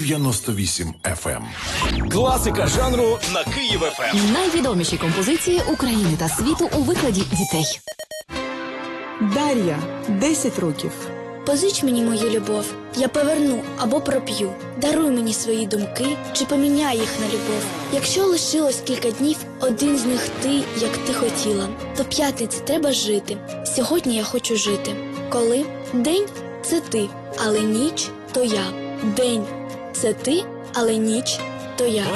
98 FM. Класика жанру на Київ ФМ. Найвідоміші композиції України та світу у викладі дітей. Дар'я, 10 років. Позич мені мою любов, я поверну або проп'ю. Даруй мені свої думки, чи поміняй їх на любов. Якщо лишилось кілька днів, один з них ти, як ти хотіла. До п'ятниці треба жити, сьогодні я хочу жити. Коли? День – це ти, але ніч – то я. День – це ти, але ніч – то я.